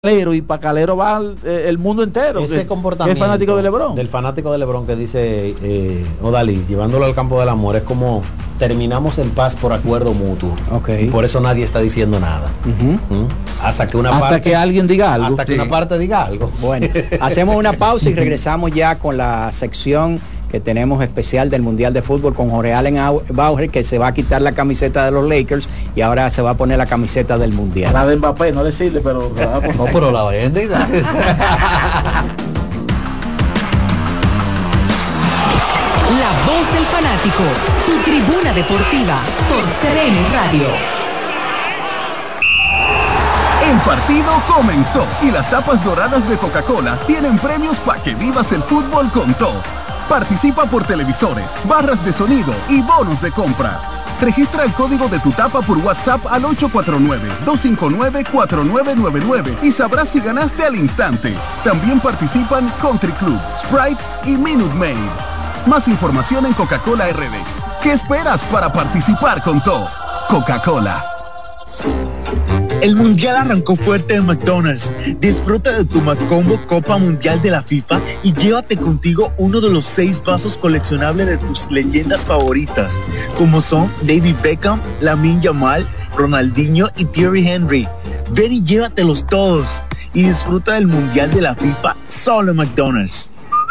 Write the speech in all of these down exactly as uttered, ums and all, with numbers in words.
Calero, y para Calero va eh, el mundo entero. Ese que, comportamiento que es fanático de LeBron. Del fanático de LeBron que dice eh, Odalis, llevándolo al campo del amor, es como terminamos en paz por acuerdo mutuo. Okay. Y por eso nadie está diciendo nada. Uh-huh. ¿Mm? Hasta que una hasta parte. que alguien diga algo. Hasta que sí. una parte diga algo. Bueno, hacemos una pausa y regresamos ya con la sección que tenemos especial del Mundial de Fútbol con Jorge Allen Bauer, que se va a quitar la camiseta de los Lakers y ahora se va a poner la camiseta del Mundial. La de Mbappé no le sirve, pero... no, pero la vende. La voz del fanático, tu tribuna deportiva por C D N Radio. El partido comenzó y las tapas doradas de Coca-Cola tienen premios para que vivas el fútbol con todo. Participa por televisores, barras de sonido y bonos de compra. Registra el código de tu tapa por WhatsApp al ocho cuatro nueve, dos cinco nueve, cuatro nueve nueve nueve y sabrás si ganaste al instante. También participan Country Club, Sprite y Minute Maid. Más información en Coca-Cola R D. ¿Qué esperas para participar con todo? Coca-Cola. El Mundial arrancó fuerte en McDonald's. Disfruta de tu McCombo Copa Mundial de la FIFA y llévate contigo uno de los seis vasos coleccionables de tus leyendas favoritas, como son David Beckham, Lamine Yamal, Ronaldinho y Thierry Henry. Ven y llévatelos todos y disfruta del Mundial de la FIFA solo en McDonald's.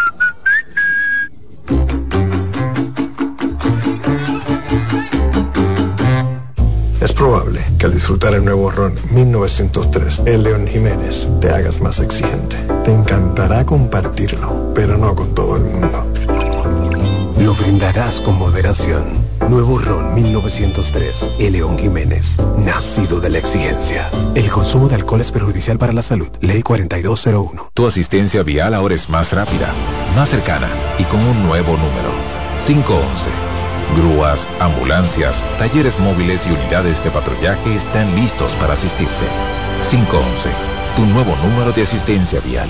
Es probable que al disfrutar el nuevo ron mil novecientos tres, el León Jiménez, te hagas más exigente. Te encantará compartirlo, pero no con todo el mundo. Lo brindarás con moderación. Nuevo ron mil novecientos tres, el León Jiménez, nacido de la exigencia. El consumo de alcohol es perjudicial para la salud. Ley cuarenta y dos cero uno. Tu asistencia vial ahora es más rápida, más cercana y con un nuevo número. cinco once. Grúas, ambulancias, talleres móviles y unidades de patrullaje están listos para asistirte. cinco once, tu nuevo número de asistencia vial.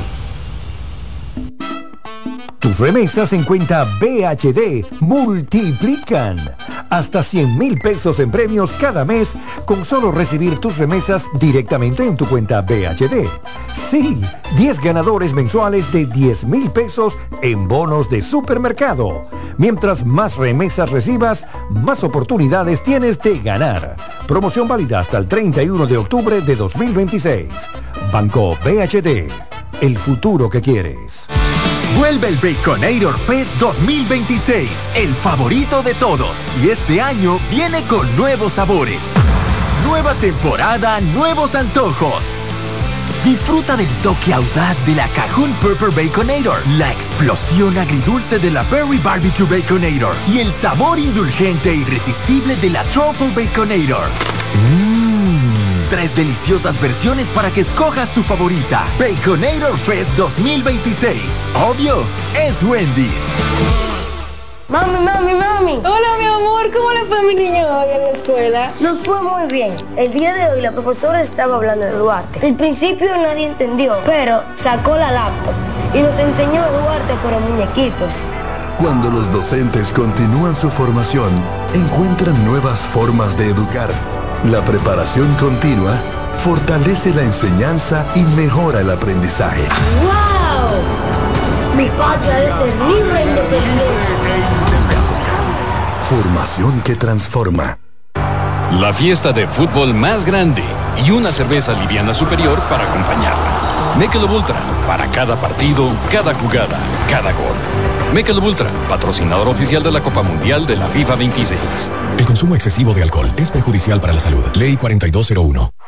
Tus remesas en cuenta B H D multiplican. Hasta cien mil pesos en premios cada mes con solo recibir tus remesas directamente en tu cuenta B H D. Sí, diez ganadores mensuales de diez mil pesos en bonos de supermercado. Mientras más remesas recibas, más oportunidades tienes de ganar. Promoción válida hasta el treinta y uno de octubre de dos mil veintiséis. Banco B H D, el futuro que quieres. Vuelve el Baconator Fest dos mil veintiséis, el favorito de todos. Y este año viene con nuevos sabores. Nueva temporada, nuevos antojos. Disfruta del toque audaz de la Cajun Pepper Baconator, la explosión agridulce de la Berry Barbecue Baconator y el sabor indulgente e irresistible de la Truffle Baconator. Mmm. Tres deliciosas versiones para que escojas tu favorita. Baconator Fest dos mil veintiséis. Obvio, es Wendy's. Mami, mami, mami. Hola, mi amor. ¿Cómo le fue a mi niño hoy en la escuela? Nos fue muy bien. El día de hoy la profesora estaba hablando de Duarte. Al principio nadie entendió, pero sacó la laptop y nos enseñó a Duarte por muñequitos. Cuando los docentes continúan su formación, encuentran nuevas formas de educar. La preparación continua fortalece la enseñanza y mejora el aprendizaje. ¡Wow! Mi patria es terrible independiente. Formación que transforma. La fiesta de fútbol más grande y una cerveza liviana superior para acompañarla. Michelob Ultra, para cada partido, cada jugada, cada gol. Michelob Ultra, patrocinador oficial de la Copa Mundial de la FIFA veintiséis. El consumo excesivo de alcohol es perjudicial para la salud. Ley cuarenta y dos cero uno.